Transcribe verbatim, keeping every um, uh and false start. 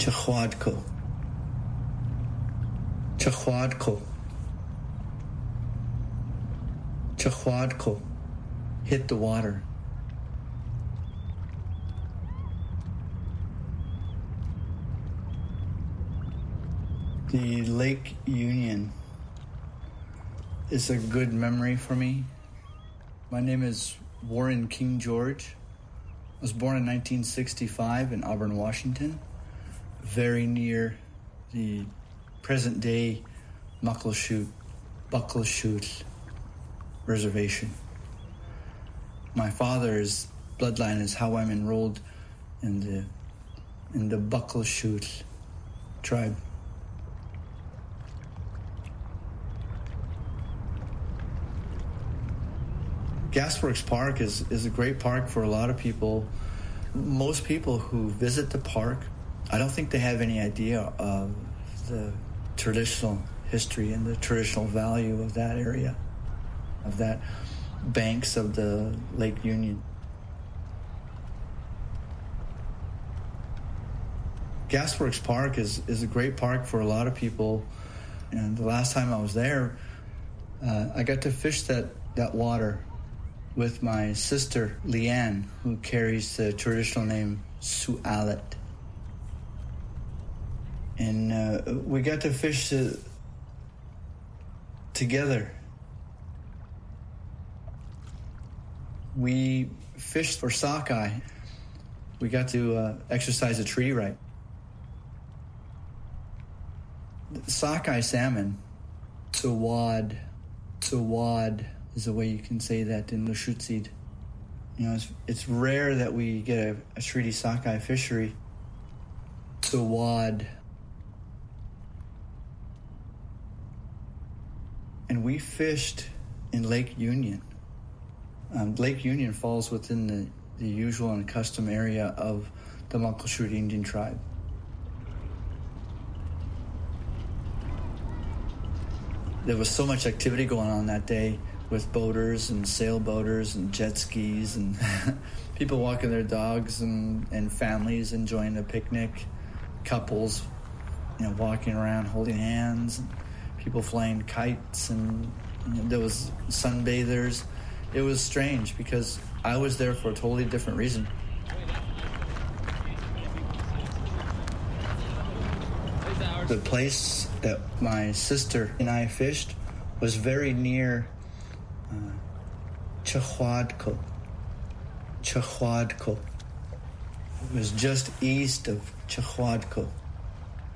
Chahuadco. Chahuadco. Chahuadco. Hit the water. The Lake Union is a good memory for me. My name is Warren King George. I was born in nineteen sixty-five in Auburn, Washington, very near the present-day Muckleshoot, Buckleshoot Reservation. My father's bloodline is how I'm enrolled in the in the Buckleshoot tribe. Gasworks Park is, is a great park for a lot of people. Most people who visit the park, I don't think they have any idea of the traditional history and the traditional value of that area, of that banks of the Lake Union. Gasworks Park is, is a great park for a lot of people. And the last time I was there, uh, I got to fish that, that water with my sister, Leanne, who carries the traditional name Sualit. And uh, we got to fish uh, together. We fished for sockeye. We got to uh, exercise a treaty right. Sockeye salmon, Tsawad, Tsawad, is the way you can say that in Lushootseed. You know, it's, it's rare that we get a, a treaty sockeye fishery. Tsawad. And we fished in Lake Union. Um, Lake Union falls within the, the usual and custom area of the Muckleshoot Indian tribe. There was so much activity going on that day, with boaters and sailboaters and jet skis and people walking their dogs and, and families enjoying a picnic, couples, you know, walking around holding hands, and people flying kites, and you know, there was sunbathers. It was strange because I was there for a totally different reason. The place that my sister and I fished was very near uh, Chahuadco. Chahuadco. It was just east of Chahuadco.